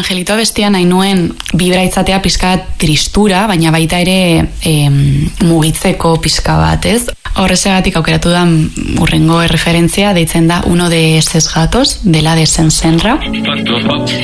Angelito abestia nahi nuen bibra itzatea pizka tristura, baina baita ere mugitzeko pizka bat, ez? Horrezegatik aukeratu da urrengo referentzia, deitzen da Uno de esos gatos, dela de Sensenra.